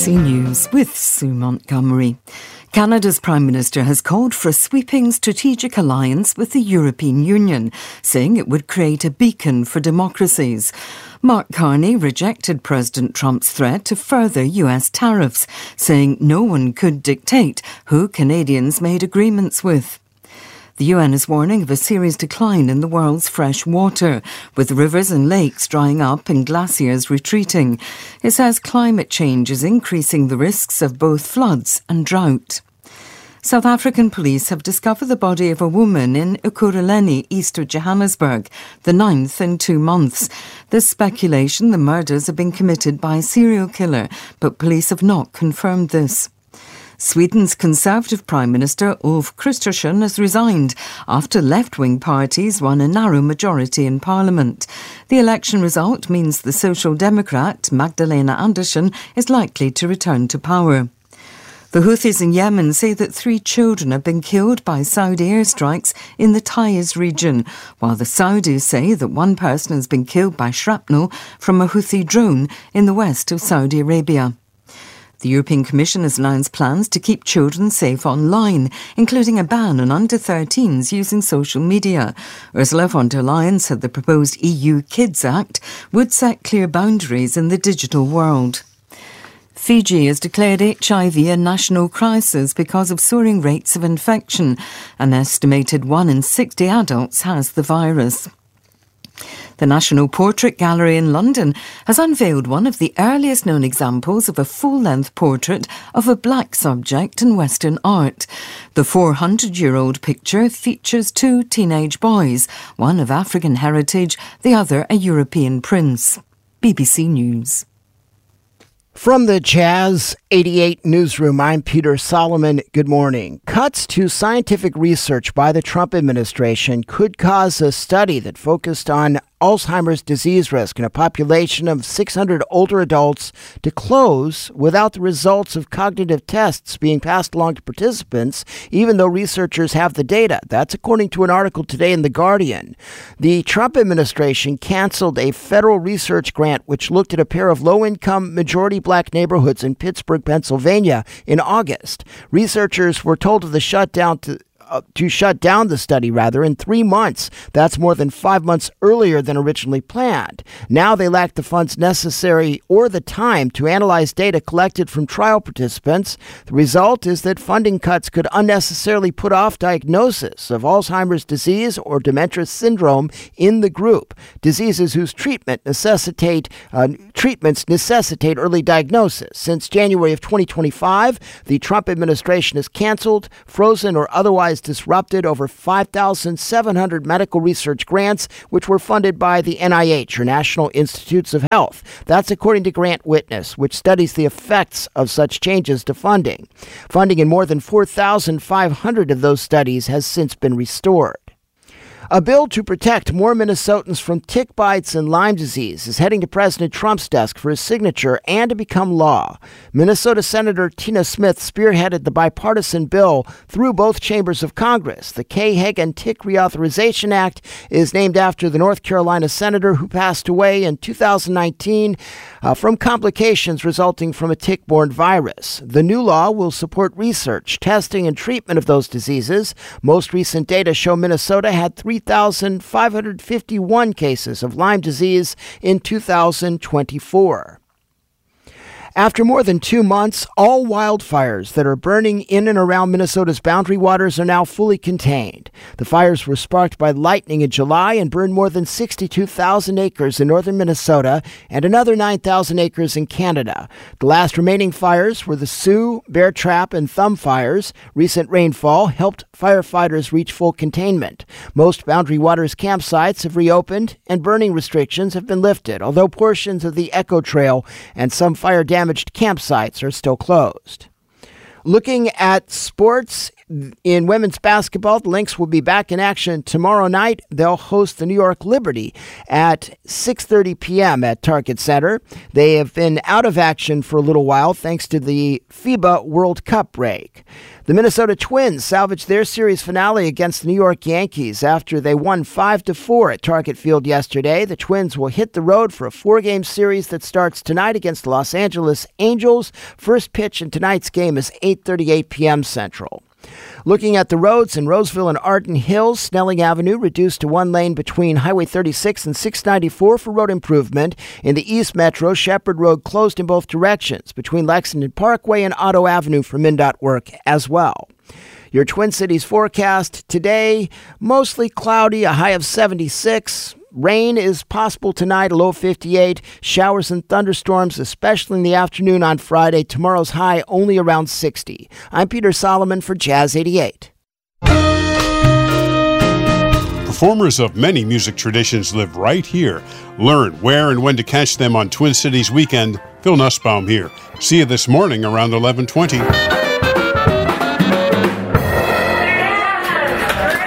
BBC News with Sue Montgomery. Canada's Prime Minister has called for a sweeping strategic alliance with the European Union, saying it would create a beacon for democracies. Mark Carney rejected President Trump's threat to further US tariffs, saying no one could dictate who Canadians made agreements with. The UN is warning of a serious decline in the world's fresh water, with rivers and lakes drying up and glaciers retreating. It says climate change is increasing the risks of both floods and drought. South African police have discovered the body of a woman in Ekurhuleni, east of Johannesburg, the 9th in 2 months. There's speculation the murders have been committed by a serial killer, but police have not confirmed this. Sweden's Conservative Prime Minister Ulf Kristersson has resigned after left-wing parties won a narrow majority in Parliament. The election result means the Social Democrat Magdalena Andersson is likely to return to power. The Houthis in Yemen say that 3 children have been killed by Saudi airstrikes in the Taiz region, while the Saudis say that 1 person has been killed by shrapnel from a Houthi drone in the west of Saudi Arabia. The European Commission has announced plans to keep children safe online, including a ban on under-13s using social media. Ursula von der Leyen said the proposed EU Kids Act would set clear boundaries in the digital world. Fiji has declared HIV a national crisis because of soaring rates of infection. An estimated 1 in 60 adults has the virus. The National Portrait Gallery in London has unveiled one of the earliest known examples of a full-length portrait of a black subject in Western art. The 400-year-old picture features 2 teenage boys, one of African heritage, the other a European prince. BBC News. From the Jazz 88 newsroom, I'm Peter Solomon. Good morning. Cuts to scientific research by the Trump administration could cause a study that focused on Alzheimer's disease risk in a population of 600 older adults to close without the results of cognitive tests being passed along to participants, even though researchers have the data. That's according to an article today in The Guardian. The Trump administration canceled a federal research grant which looked at a pair of low-income, majority black neighborhoods in Pittsburgh, Pennsylvania in August. Researchers were told of the shutdown to shut down the study, in 3 months. That's more than 5 months earlier than originally planned. Now they lack the funds necessary or the time to analyze data collected from trial participants. The result is that funding cuts could unnecessarily put off diagnosis of Alzheimer's disease or dementia syndrome in the group, diseases whose treatments necessitate early diagnosis. Since January of 2025, the Trump administration has canceled, frozen, or otherwise disrupted over 5,700 medical research grants, which were funded by the NIH, or National Institutes of Health. That's according to Grant Witness, which studies the effects of such changes to funding. Funding in more than 4,500 of those studies has since been restored. A bill to protect more Minnesotans from tick bites and Lyme disease is heading to President Trump's desk for his signature and to become law. Minnesota Senator Tina Smith spearheaded the bipartisan bill through both chambers of Congress. The Kay Hagan Tick Reauthorization Act is named after the North Carolina senator who passed away in 2019 from complications resulting from a tick-borne virus. The new law will support research, testing, and treatment of those diseases. Most recent data show Minnesota had 3,551 cases of Lyme disease in 2024. After more than 2 months, all wildfires that are burning in and around Minnesota's boundary waters are now fully contained. The fires were sparked by lightning in July and burned more than 62,000 acres in northern Minnesota and another 9,000 acres in Canada. The last remaining fires were the Sioux, Bear Trap, and Thumb fires. Recent rainfall helped firefighters reach full containment. Most boundary waters campsites have reopened and burning restrictions have been lifted, although portions of the Echo Trail and some fire-damaged campsites are still closed. Looking at sports, in women's basketball, the Lynx will be back in action tomorrow night. They'll host the New York Liberty at 6:30 p.m. at Target Center. They have been out of action for a little while thanks to the FIBA World Cup break. The Minnesota Twins salvaged their series finale against the New York Yankees after they won 5-4 at Target Field yesterday. The Twins will hit the road for a 4-game series that starts tonight against the Los Angeles Angels. First pitch in tonight's game is 8:38 p.m. Central. Looking at the roads in Roseville and Arden Hills, Snelling Avenue reduced to one lane between Highway 36 and 694 for road improvement. In the East Metro, Shepherd Road closed in both directions between Lexington Parkway and Otto Avenue for MnDOT work as well. Your Twin Cities forecast today, mostly cloudy, a high of 76. Rain is possible tonight, a low of 58. Showers and thunderstorms, especially in the afternoon on Friday. Tomorrow's high only around 60. I'm Peter Solomon for Jazz 88. Performers of many music traditions live right here. Learn where and when to catch them on Twin Cities Weekend. Phil Nussbaum here. See you this morning around 11:20.